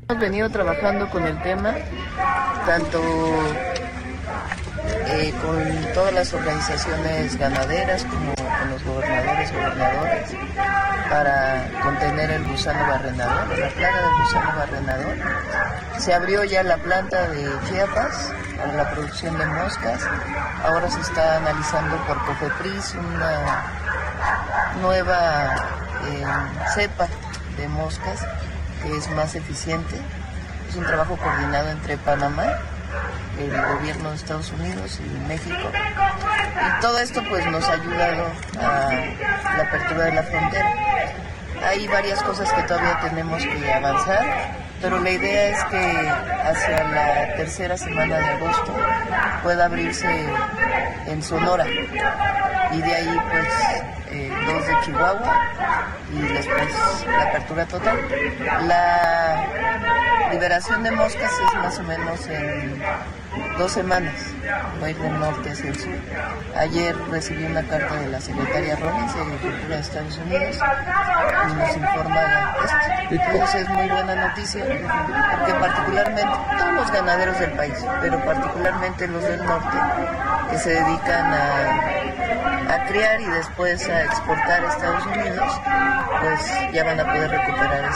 Hemos venido trabajando con el tema, tanto con todas las organizaciones ganaderas como con los gobernadoras, para contener el gusano barrenador, la plaga del gusano barrenador. Se abrió ya la planta de Chiapas para la producción de moscas. Ahora se está analizando por COFEPRIS una nueva cepa de moscas que es más eficiente. Es un trabajo coordinado entre Panamá, el gobierno de Estados Unidos y México. Y todo esto pues nos ha ayudado a la apertura de la frontera. Hay varias cosas que todavía tenemos que avanzar, pero la idea es que hacia la tercera semana de agosto pueda abrirse en Sonora y de ahí pues 2 de Chihuahua y después la apertura total. La liberación de moscas es más o menos en 2 semanas, va a ir del norte hacia el sur. Ayer recibí una carta de la secretaria Rollins de Agricultura de Estados Unidos y nos informa de esto. Entonces es muy buena noticia porque particularmente todos los ganaderos del país, pero particularmente los del norte que se dedican a criar y después a exportar a Estados Unidos, pues ya van a poder recuperar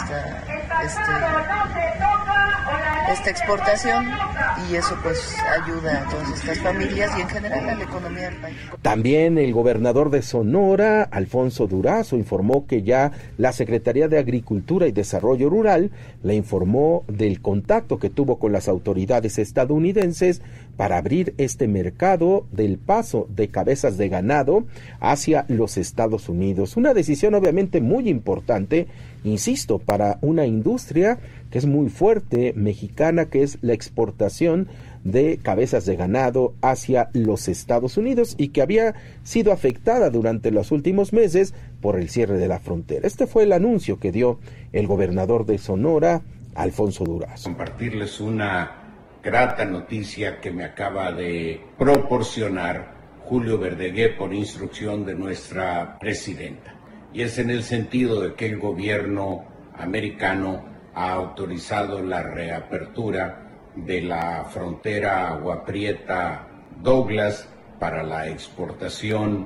esta exportación y eso pues ayuda a todas estas familias y en general a la economía del país. También el gobernador de Sonora, Alfonso Durazo, informó que ya la Secretaría de Agricultura y Desarrollo Rural le informó del contacto que tuvo con las autoridades estadounidenses para abrir este mercado del paso de cabezas de ganado hacia los Estados Unidos. Una decisión obviamente muy importante, insisto, para una industria que es muy fuerte, mexicana, que es la exportación de cabezas de ganado hacia los Estados Unidos y que había sido afectada durante los últimos meses por el cierre de la frontera. Este fue el anuncio que dio el gobernador de Sonora, Alfonso Durazo. Compartirles una grata noticia que me acaba de proporcionar Julio Verdeguer por instrucción de nuestra presidenta. Y es en el sentido de que el gobierno americano ha autorizado la reapertura de la frontera Agua Prieta Douglas para la exportación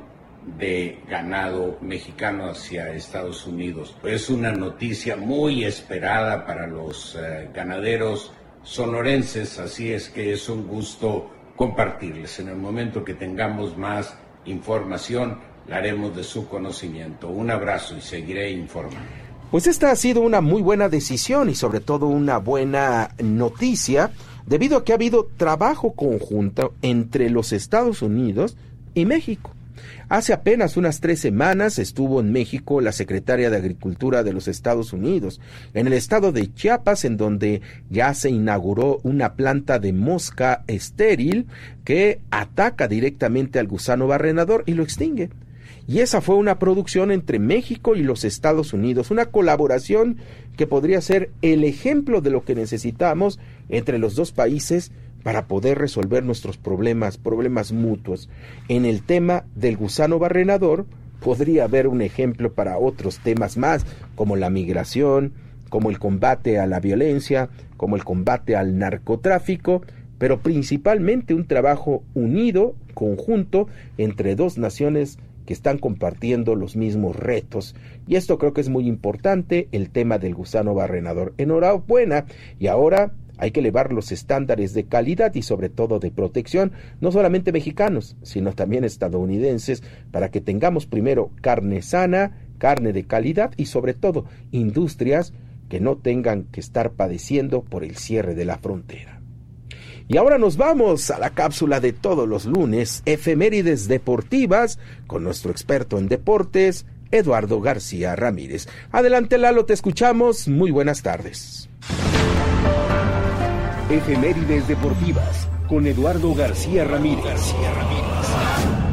de ganado mexicano hacia Estados Unidos. Es una noticia muy esperada para los ganaderos sonorenses, así es que es un gusto compartirles. En el momento que tengamos más información, la haremos de su conocimiento. Un abrazo y seguiré informando. Pues esta ha sido una muy buena decisión y sobre todo una buena noticia, debido a que ha habido trabajo conjunto entre los Estados Unidos y México. Hace apenas unas 3 semanas estuvo en México la secretaria de Agricultura de los Estados Unidos, en el estado de Chiapas, en donde ya se inauguró una planta de mosca estéril que ataca directamente al gusano barrenador y lo extingue. Y esa fue una producción entre México y los Estados Unidos, una colaboración que podría ser el ejemplo de lo que necesitamos entre los dos países para poder resolver nuestros problemas mutuos. En el tema del gusano barrenador podría haber un ejemplo para otros temas más, como la migración, como el combate a la violencia, como el combate al narcotráfico, pero principalmente un trabajo unido, conjunto, entre dos naciones que están compartiendo los mismos retos. Y esto creo que es muy importante, el tema del gusano barrenador. Enhorabuena, y ahora hay que elevar los estándares de calidad y sobre todo de protección, no solamente mexicanos, sino también estadounidenses, para que tengamos primero carne sana, carne de calidad y sobre todo industrias que no tengan que estar padeciendo por el cierre de la frontera. Y ahora nos vamos a la cápsula de todos los lunes, efemérides deportivas, con nuestro experto en deportes, Eduardo García Ramírez. Adelante, Lalo, te escuchamos. Muy buenas tardes. Efemérides deportivas con Eduardo García Ramírez.